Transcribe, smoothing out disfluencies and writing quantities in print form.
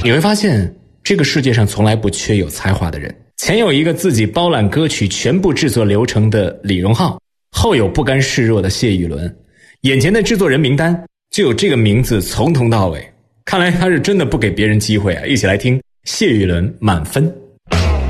你会发现这个世界上从来不缺有才华的人。前有一个自己包揽歌曲全部制作流程的李荣浩，后有不甘示弱的谢宇伦，眼前的制作人名单就有这个名字从头到尾，看来他是真的不给别人机会啊！一起来听谢宇伦满分。